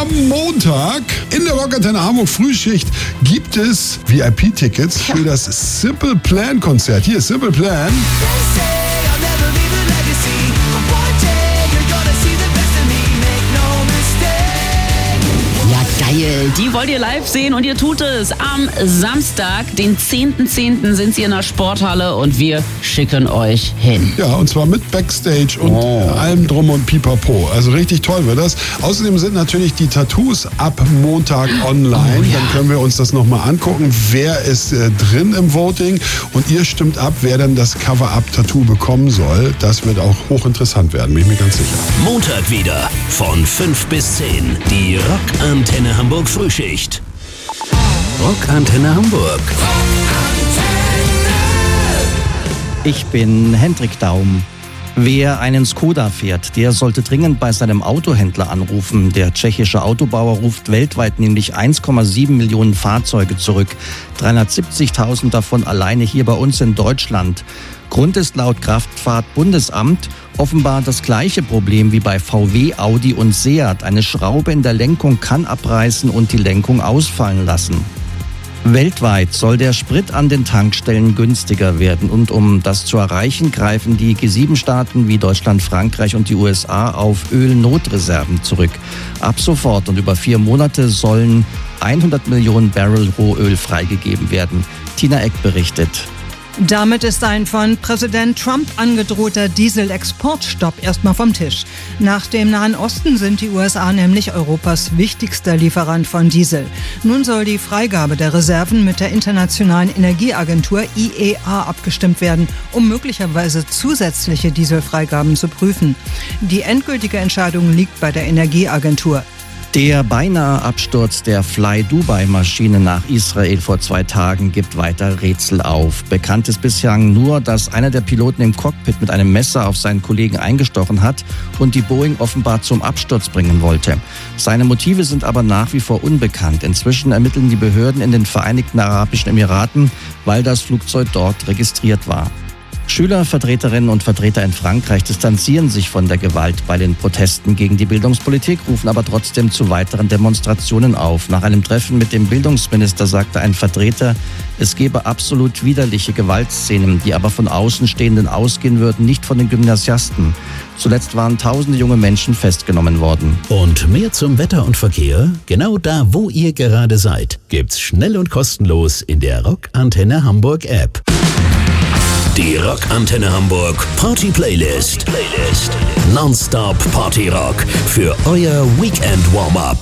am Montag in der Rockantenne Hamburg Frühschicht gibt es VIP-Tickets für das Simple Plan Konzert. Hier ist Simple Plan. Geil, die wollt ihr live sehen und ihr tut es. Am Samstag, den 10.10. sind sie in der Sporthalle und wir schicken euch hin. Ja, und zwar mit Backstage und allem drum und pipapo. Also richtig toll wird das. Außerdem sind natürlich die Tattoos ab Montag online. Dann können wir uns das nochmal angucken. Wer ist drin im Voting? Und ihr stimmt ab, wer denn das Cover-Up-Tattoo bekommen soll. Das wird auch hochinteressant werden, bin ich mir ganz sicher. Montag wieder von 5 bis 10. Die Rockantenne Hamburg Frühschicht. Rockantenne Hamburg. Ich bin Hendrik Daum. Wer einen Skoda fährt, der sollte dringend bei seinem Autohändler anrufen. Der tschechische Autobauer ruft weltweit nämlich 1,7 Millionen Fahrzeuge zurück. 370.000 davon alleine hier bei uns in Deutschland. Grund ist laut Kraftfahrtbundesamt offenbar das gleiche Problem wie bei VW, Audi und Seat. Eine Schraube in der Lenkung kann abreißen und die Lenkung ausfallen lassen. Weltweit soll der Sprit an den Tankstellen günstiger werden. Und um das zu erreichen, greifen die G7-Staaten wie Deutschland, Frankreich und die USA auf Ölnotreserven zurück. Ab sofort und über 4 Monate sollen 100 Millionen Barrel Rohöl freigegeben werden. Tina Eck berichtet. Damit ist ein von Präsident Trump angedrohter Dieselexportstopp erstmal vom Tisch. Nach dem Nahen Osten sind die USA nämlich Europas wichtigster Lieferant von Diesel. Nun soll die Freigabe der Reserven mit der Internationalen Energieagentur IEA abgestimmt werden, um möglicherweise zusätzliche Dieselfreigaben zu prüfen. Die endgültige Entscheidung liegt bei der Energieagentur. Der beinahe Absturz der Fly-Dubai-Maschine nach Israel vor 2 Tagen gibt weiter Rätsel auf. Bekannt ist bislang nur, dass einer der Piloten im Cockpit mit einem Messer auf seinen Kollegen eingestochen hat und die Boeing offenbar zum Absturz bringen wollte. Seine Motive sind aber nach wie vor unbekannt. Inzwischen ermitteln die Behörden in den Vereinigten Arabischen Emiraten, weil das Flugzeug dort registriert war. Schüler, Vertreterinnen und Vertreter in Frankreich distanzieren sich von der Gewalt bei den Protesten gegen die Bildungspolitik, rufen aber trotzdem zu weiteren Demonstrationen auf. Nach einem Treffen mit dem Bildungsminister sagte ein Vertreter, es gebe absolut widerliche Gewaltszenen, die aber von Außenstehenden ausgehen würden, nicht von den Gymnasiasten. Zuletzt waren tausende junge Menschen festgenommen worden. Und mehr zum Wetter und Verkehr? Genau da, wo ihr gerade seid, gibt's schnell und kostenlos in der Rockantenne Hamburg App. Die Rockantenne Hamburg Party Playlist. Nonstop Party Rock für euer Weekend Warm-Up.